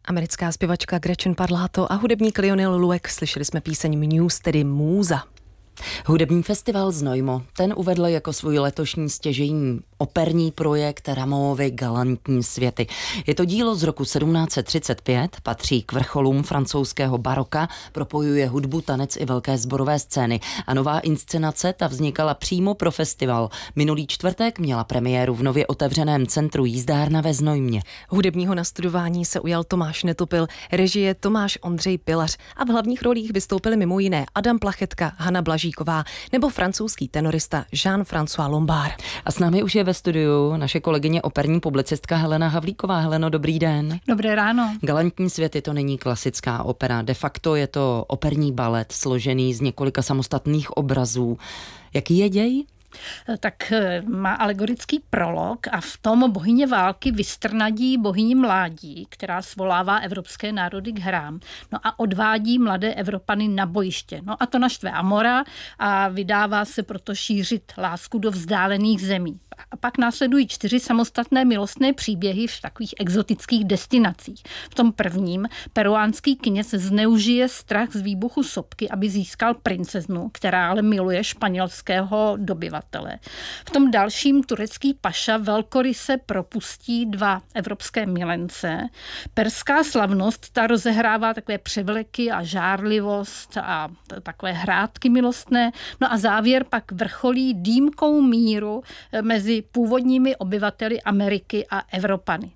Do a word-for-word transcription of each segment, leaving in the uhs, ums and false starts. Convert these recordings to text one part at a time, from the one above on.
Americká zpěvačka Gretchen Parlato a hudebník Lionel Lueck, slyšeli jsme píseň Muse, tedy Můza. Hudební festival Znojmo, ten uvedl jako svůj letošní stěžejní operní projekt Rameauovy galantní světy. Je to dílo z roku sedmnáct set třicet pět, patří k vrcholům francouzského baroka, propojuje hudbu, tanec i velké sborové scény a nová inscenace ta vznikala přímo pro festival. Minulý čtvrtek měla premiéru v nově otevřeném centru Jízdárna ve Znojmě. Hudebního nastudování se ujal Tomáš Netopil, režie Tomáš Ondřej Pilař a v hlavních rolích vystoupili mimo jiné Adam Plachetka, Hana Blažíková nebo francouzský tenorista Jean-François Lombard. A s námi už je ve studiu naše kolegyně operní publicistka Helena Havlíková. Heleno, dobrý den. Dobré ráno. Galantní světy to není klasická opera, de facto je to operní balet složený z několika samostatných obrazů. Jaký je děj? Tak má alegorický prolog a v tom bohyně války vystrnadí bohyni mládí, která svolává evropské národy k hrám. No a odvádí mladé Evropany na bojiště. No a to naštve Amora a vydává se proto šířit lásku do vzdálených zemí. A pak následují čtyři samostatné milostné příběhy v takových exotických destinacích. V tom prvním peruánský kněz zneužije strach z výbuchu sopky, aby získal princeznu, která ale miluje španělského dobyvatele. V tom dalším turecký paša velkoryse propustí dva evropské milence. Perská slavnost ta rozehrává takové převleky a žárlivost a takové hrátky milostné. No a závěr pak vrcholí dýmkou míru mezi mezi původními obyvateli Ameriky a Evropany.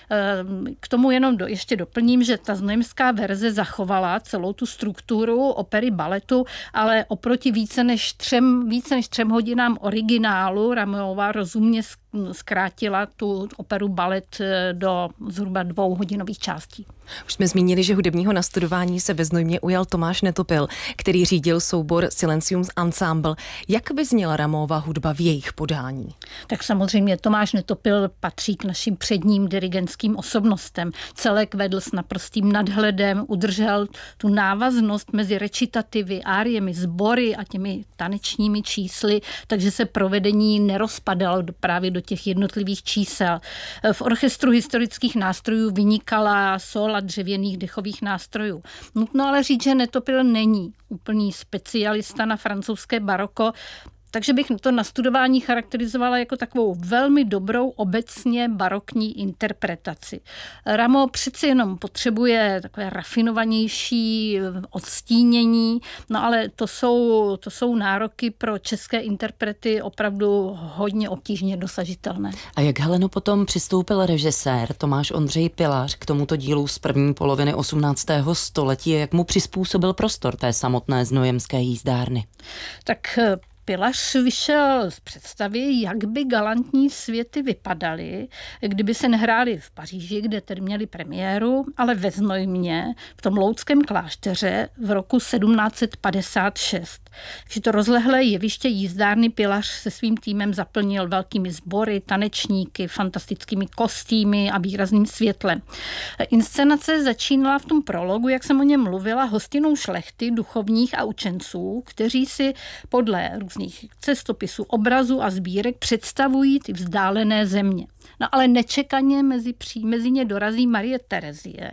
K tomu jenom do, ještě doplním, že ta znojemská verze zachovala celou tu strukturu opery baletu, ale oproti více než třem, více než třem hodinám originálu Rameauova rozumně zkrátila tu operu balet do zhruba dvouhodinových částí. Už jsme zmínili, že hudebního nastudování se ve Znojmě ujal Tomáš Netopil, který řídil soubor Silencium Ensemble. Jak vyzněla Rameauova hudba v jejich podání? Tak samozřejmě Tomáš Netopil patří k našim předním dirigentským osobnostem. Celek vedl s naprostým nadhledem, udržel tu návaznost mezi recitativy, áriemi, sbory a těmi tanečními čísly, takže se provedení nerozpadalo právě do těch jednotlivých čísel. V orchestru historických nástrojů vynikala sola dřevěných dechových nástrojů. Nutno ale říct, že Netopil není úplný specialista na francouzské baroko, takže bych to nastudování charakterizovala jako takovou velmi dobrou obecně barokní interpretaci. Rameau přeci jenom potřebuje takové rafinovanější odstínění, no ale to jsou, to jsou nároky pro české interprety opravdu hodně obtížně dosažitelné. A jak, Heleno, potom přistoupil režisér Tomáš Ondřej Pilař k tomuto dílu z první poloviny osmnáctého století, jak mu přizpůsobil prostor té samotné znojemské jízdárny? Tak Pilař vyšel z představy, jak by galantní světy vypadaly, kdyby se nehrály v Paříži, kde tedy měli premiéru, ale ve Znojmě, v tom loudském klášteře v roku sedmnáct set padesát šest. Takže to rozlehlé jeviště jízdárny Pilař se svým týmem zaplnil velkými sbory, tanečníky, fantastickými kostýmy a výrazným světlem. Inscenace začínala v tom prologu, jak jsem o něm mluvila, hostinou šlechty, duchovních a učenců, kteří si podle různých cestopisů, obrazů a sbírek představují ty vzdálené země. No ale nečekaně mezi, pří, mezi ně dorazí Marie Terezie,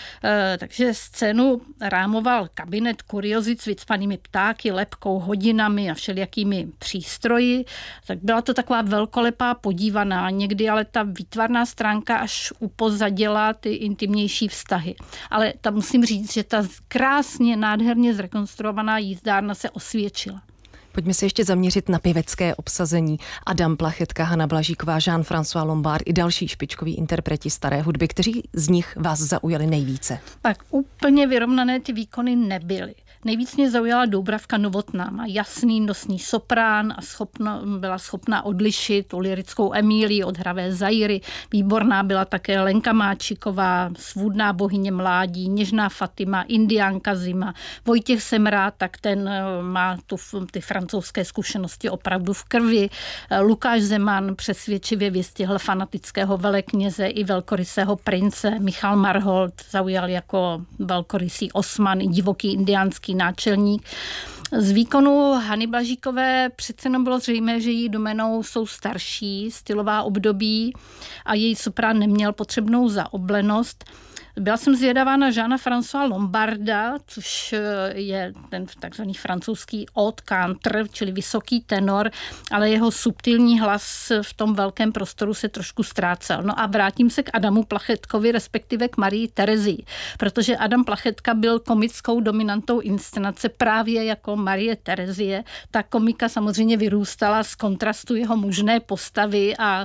e, takže scénu rámoval kabinet kuriozit s vycpanými ptáky, lepkou, hodinami a všelijakými přístroji. Tak byla to taková velkolepá podívaná, někdy ale ta výtvarná stránka až upozadila ty intimnější vztahy. Ale tam musím říct, že ta krásně, nádherně zrekonstruovaná jízdárna se osvědčila. Pojďme se ještě zaměřit na pěvecké obsazení. Adam Plachetka, Hana Blažíková, Jean-François Lombard i další špičkoví interpreti staré hudby. Kteří z nich vás zaujali nejvíce? Tak úplně vyrovnané ty výkony nebyly. Nejvíc mě zaujala Doubravka Novotná. Má jasný nosný soprán a schopno, byla schopná odlišit tu lyrickou Emílii od hravé Zairy. Výborná byla také Lenka Máčiková, svůdná bohyně mládí, něžná Fatima, indiánka Zima. Vojtěch Semrát, tak ten má tu, ty francouzské zkušenosti opravdu v krvi. Lukáš Zeman přesvědčivě vystihl fanatického velekněze i velkorysého prince. Michal Marhold zaujal jako velkorysý osman i divoký indiánský náčelník. Z výkonu Hany Blažíkové přece jenom bylo zřejmé, že její domenou jsou starší stylová období a její soprán neměl potřebnou zaoblenost. Byla jsem zvědavá na Jeana Françoise Lombarda, což je ten takzvaný francouzský haut cantre, čili vysoký tenor, ale jeho subtilní hlas v tom velkém prostoru se trošku ztrácel. No a vrátím se k Adamu Plachetkovi, respektive k Marii Terezii, protože Adam Plachetka byl komickou dominantou inscenace právě jako Marie Terezie. Ta komika samozřejmě vyrůstala z kontrastu jeho mužné postavy a,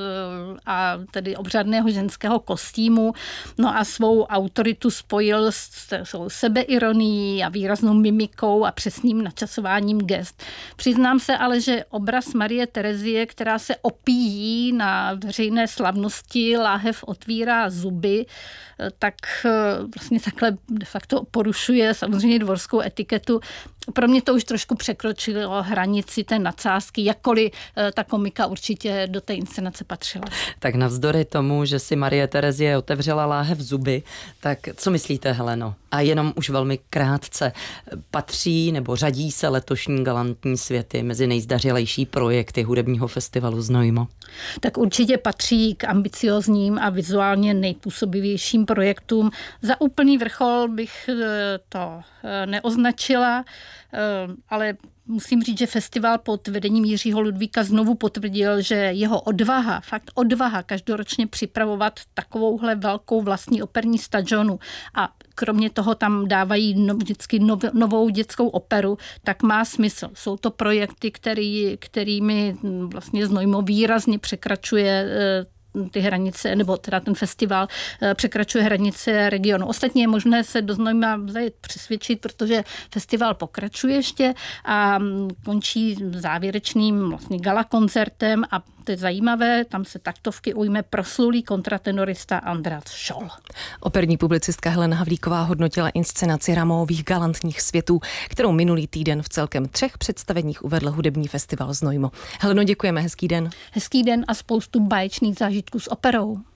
a tedy obřadného ženského kostýmu. No a svou autoritu spojil s sebeironií a výraznou mimikou a přesným načasováním gest. Přiznám se ale, že obraz Marie Terezie, která se opíjí na veřejné slavnosti, láhev otvírá zuby, tak vlastně takhle de facto porušuje samozřejmě dvorskou etiketu. Pro mě to už trošku překročilo hranici té nadsázky, jakkoliv ta komika určitě do té inscenace patřila. Tak navzdory tomu, že si Marie Terezie otevřela láhev zuby, tak co myslíte, Heleno? A jenom už velmi krátce, patří nebo řadí se letošní galantní světy mezi nejzdařilejší projekty hudebního festivalu Znojmo? Tak určitě patří k ambiciozním a vizuálně nejpůsobivějším projektům. Za úplný vrchol bych to neoznačila, ale musím říct, že festival pod vedením Jiřího Ludvíka znovu potvrdil, že jeho odvaha, fakt odvaha každoročně připravovat takovouhle velkou vlastní operní stadionu a kromě toho tam dávají no, vždycky nov, novou dětskou operu, tak má smysl. Jsou to projekty, který, kterými vlastně Znojmo výrazně překračuje ty hranice, nebo teda ten festival překračuje hranice regionu. Ostatně je možné se do Znojma zajet přesvědčit, protože festival pokračuje ještě a končí závěrečným vlastně gala koncertem a to je zajímavé, tam se taktovky ujme proslulý kontratenorista András Scholl. Operní publicistka Helena Havlíková hodnotila inscenaci Rameauových galantních světů, kterou minulý týden v celkem třech představeních uvedl hudební festival Znojmo. Heleno, děkujeme, hezký den. Hezký den a spoustu báječných zážitků s operou.